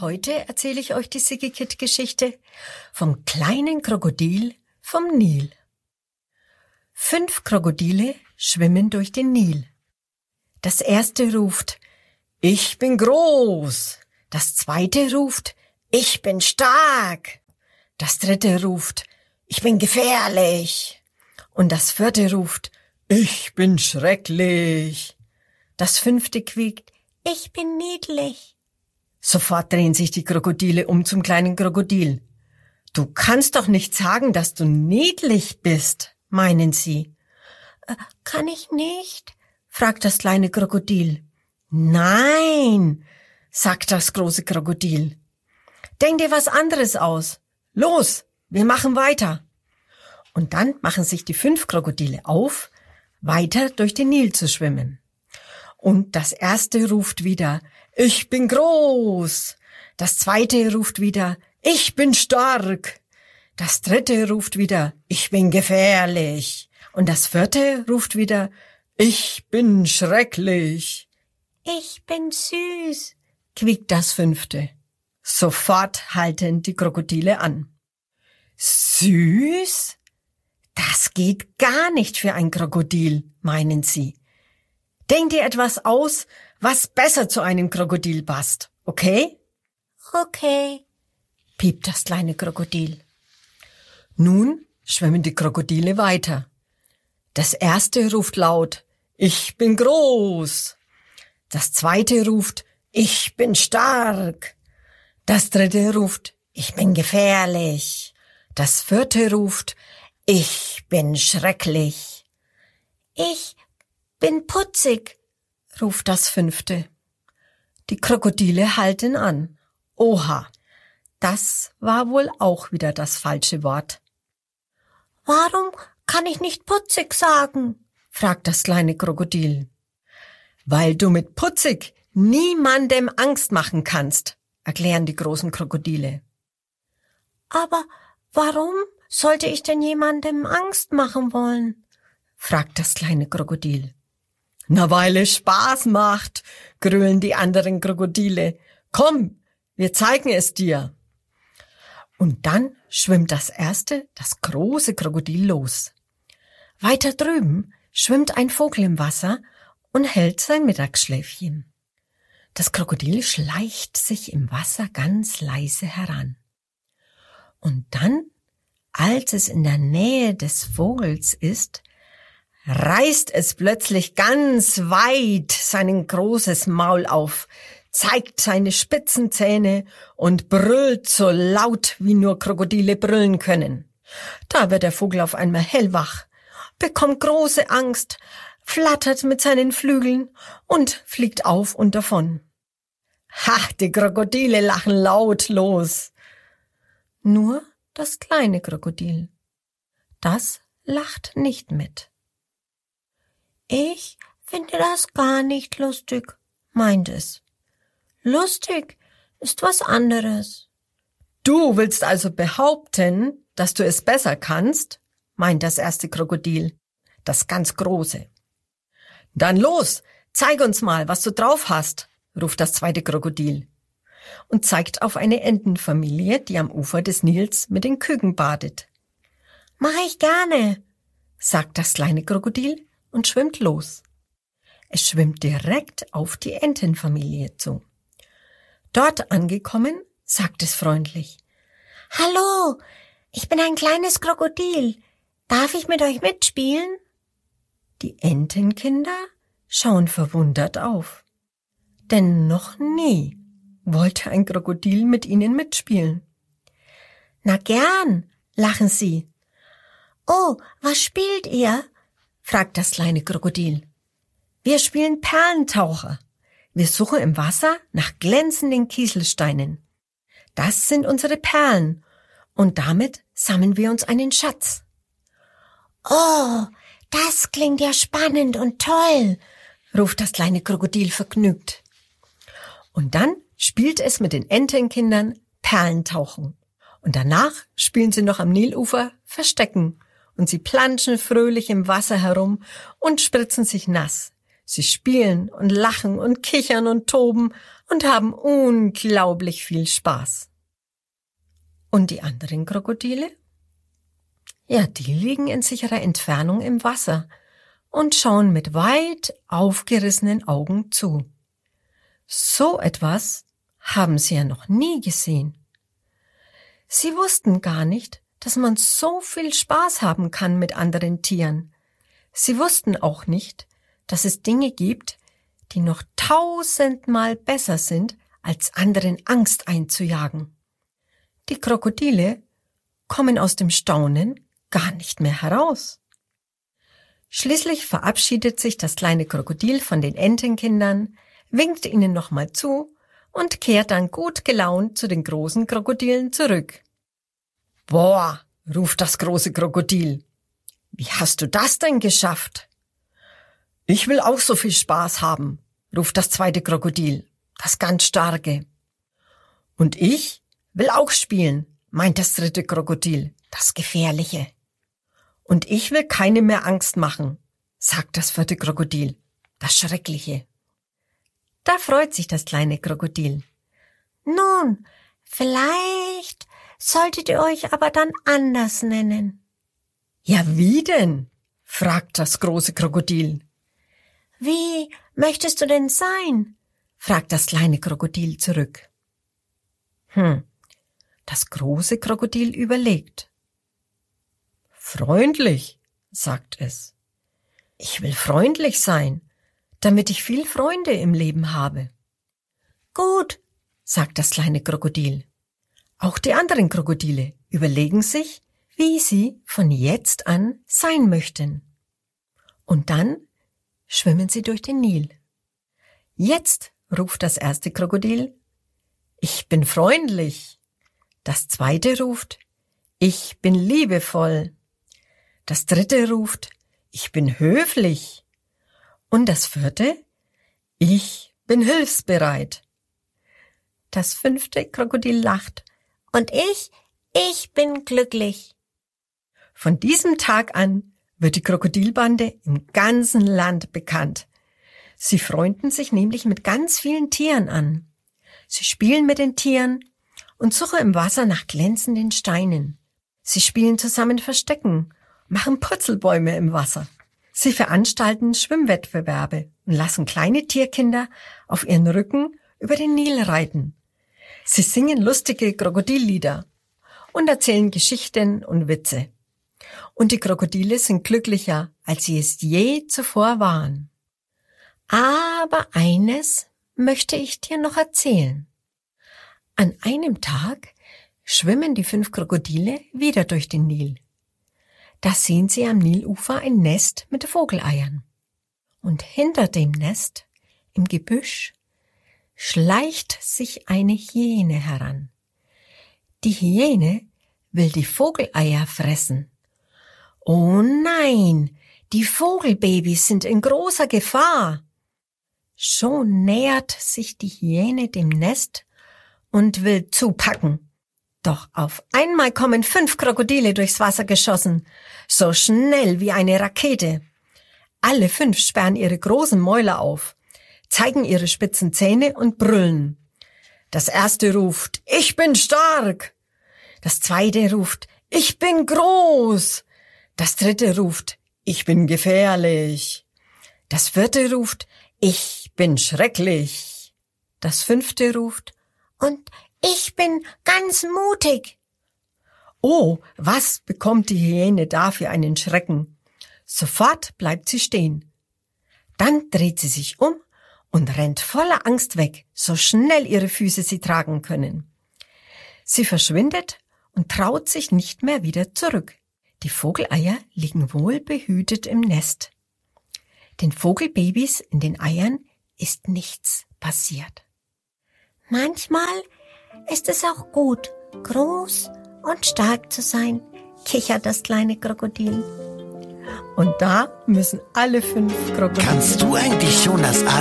Heute erzähle ich euch die Siggi-Kid-Geschichte vom kleinen Krokodil vom Nil. 5 Krokodile schwimmen durch den Nil. Das erste ruft, ich bin groß. Das zweite ruft, ich bin stark. Das dritte ruft, ich bin gefährlich. Und das vierte ruft, ich bin schrecklich. Das fünfte quiekt, ich bin niedlich. Sofort drehen sich die Krokodile um zum kleinen Krokodil. Du kannst doch nicht sagen, dass du niedlich bist, meinen sie. Kann ich nicht? Fragt das kleine Krokodil. Nein, sagt das große Krokodil. Denk dir was anderes aus. Los, wir machen weiter. Und dann machen sich die 5 Krokodile auf, weiter durch den Nil zu schwimmen. Und das erste ruft wieder, ich bin groß. Das zweite ruft wieder, ich bin stark. Das dritte ruft wieder, ich bin gefährlich. Und das vierte ruft wieder, ich bin schrecklich. Ich bin süß, quiekt das fünfte. Sofort halten die Krokodile an. Süß? Das geht gar nicht für ein Krokodil, meinen sie. Denk dir etwas aus, was besser zu einem Krokodil passt, okay? Okay, piept das kleine Krokodil. Nun schwimmen die Krokodile weiter. Das erste ruft laut, ich bin groß. Das zweite ruft, ich bin stark. Das dritte ruft, ich bin gefährlich. Das vierte ruft, ich bin schrecklich. Ich bin putzig, ruft das fünfte. Die Krokodile halten an. Oha, das war wohl auch wieder das falsche Wort. Warum kann ich nicht putzig sagen? Fragt das kleine Krokodil. Weil du mit putzig niemandem Angst machen kannst, erklären die großen Krokodile. Aber warum sollte ich denn jemandem Angst machen wollen? Fragt das kleine Krokodil. Na, weil es Spaß macht, grölen die anderen Krokodile. Komm, wir zeigen es dir. Und dann schwimmt das große Krokodil los. Weiter drüben schwimmt ein Vogel im Wasser und hält sein Mittagsschläfchen. Das Krokodil schleicht sich im Wasser ganz leise heran. Und dann, als es in der Nähe des Vogels ist, reißt es plötzlich ganz weit sein großes Maul auf, zeigt seine spitzen Zähne und brüllt so laut, wie nur Krokodile brüllen können. Da wird der Vogel auf einmal hellwach, bekommt große Angst, flattert mit seinen Flügeln und fliegt auf und davon. Ha, die Krokodile lachen laut los. Nur das kleine Krokodil, das lacht nicht mit. Ich finde das gar nicht lustig, meint es. Lustig ist was anderes. Du willst also behaupten, dass du es besser kannst, meint das erste Krokodil, das ganz große. Dann los, zeig uns mal, was du drauf hast, ruft das zweite Krokodil und zeigt auf eine Entenfamilie, die am Ufer des Nils mit den Küken badet. Mach ich gerne, sagt das kleine Krokodil und schwimmt los. Es schwimmt direkt auf die Entenfamilie zu. Dort angekommen, sagt es freundlich. Hallo, ich bin ein kleines Krokodil. Darf ich mit euch mitspielen? Die Entenkinder schauen verwundert auf. Denn noch nie wollte ein Krokodil mit ihnen mitspielen. Na gern, lachen sie. Oh, was spielt ihr? Fragt das kleine Krokodil. Wir spielen Perlentaucher. Wir suchen im Wasser nach glänzenden Kieselsteinen. Das sind unsere Perlen und damit sammeln wir uns einen Schatz. Oh, das klingt ja spannend und toll, ruft das kleine Krokodil vergnügt. Und dann spielt es mit den Entenkindern Perlentauchen. Und danach spielen sie noch am Nilufer Verstecken. Und sie planschen fröhlich im Wasser herum und spritzen sich nass. Sie spielen und lachen und kichern und toben und haben unglaublich viel Spaß. Und die anderen Krokodile? Ja, die liegen in sicherer Entfernung im Wasser und schauen mit weit aufgerissenen Augen zu. So etwas haben sie ja noch nie gesehen. Sie wussten gar nicht, dass man so viel Spaß haben kann mit anderen Tieren. Sie wussten auch nicht, dass es Dinge gibt, die noch 1000-mal besser sind, als anderen Angst einzujagen. Die Krokodile kommen aus dem Staunen gar nicht mehr heraus. Schließlich verabschiedet sich das kleine Krokodil von den Entenkindern, winkt ihnen nochmal zu und kehrt dann gut gelaunt zu den großen Krokodilen zurück. »Boah«, ruft das große Krokodil, »wie hast du das denn geschafft?« »Ich will auch so viel Spaß haben«, ruft das zweite Krokodil, das ganz starke. »Und ich will auch spielen«, meint das dritte Krokodil, das gefährliche. »Und ich will keine mehr Angst machen«, sagt das vierte Krokodil, das schreckliche. Da freut sich das kleine Krokodil. »Nun, vielleicht solltet ihr euch aber dann anders nennen.« »Ja, wie denn?«, fragt das große Krokodil. »Wie möchtest du denn sein?«, fragt das kleine Krokodil zurück. Das große Krokodil überlegt. »Freundlich«, sagt es. »Ich will freundlich sein, damit ich viel Freunde im Leben habe.« »Gut«, sagt das kleine Krokodil. Auch die anderen Krokodile überlegen sich, wie sie von jetzt an sein möchten. Und dann schwimmen sie durch den Nil. Jetzt ruft das erste Krokodil, »Ich bin freundlich«. Das zweite ruft, »Ich bin liebevoll«. Das dritte ruft, »Ich bin höflich«. Und das vierte, »Ich bin hilfsbereit«. Das fünfte Krokodil lacht, »Und ich bin glücklich.« Von diesem Tag an wird die Krokodilbande im ganzen Land bekannt. Sie freunden sich nämlich mit ganz vielen Tieren an. Sie spielen mit den Tieren und suchen im Wasser nach glänzenden Steinen. Sie spielen zusammen Verstecken, machen Purzelbäume im Wasser. Sie veranstalten Schwimmwettbewerbe und lassen kleine Tierkinder auf ihren Rücken über den Nil reiten. Sie singen lustige Krokodillieder und erzählen Geschichten und Witze. Und die Krokodile sind glücklicher, als sie es je zuvor waren. Aber eines möchte ich dir noch erzählen. An einem Tag schwimmen die 5 Krokodile wieder durch den Nil. Da sehen sie am Nilufer ein Nest mit Vogeleiern. Und hinter dem Nest, im Gebüsch, schleicht sich eine Hyäne heran. Die Hyäne will die Vogeleier fressen. Oh nein, die Vogelbabys sind in großer Gefahr. Schon nähert sich die Hyäne dem Nest und will zupacken. Doch auf einmal kommen 5 Krokodile durchs Wasser geschossen, so schnell wie eine Rakete. Alle 5 sperren ihre großen Mäuler auf, zeigen ihre spitzen Zähne und brüllen. Das erste ruft, »Ich bin stark!« Das zweite ruft, »Ich bin groß!« Das dritte ruft, »Ich bin gefährlich!« Das vierte ruft, »Ich bin schrecklich!« Das fünfte ruft, »Und ich bin ganz mutig!« Oh, was bekommt die Hyäne da für einen Schrecken? Sofort bleibt sie stehen. Dann dreht sie sich um und rennt voller Angst weg, so schnell ihre Füße sie tragen können. Sie verschwindet und traut sich nicht mehr wieder zurück. Die Vogeleier liegen wohlbehütet im Nest. Den Vogelbabys in den Eiern ist nichts passiert. Manchmal ist es auch gut, groß und stark zu sein, kichert das kleine Krokodil. Und da müssen alle 5 Krokodile... Kannst du eigentlich schon das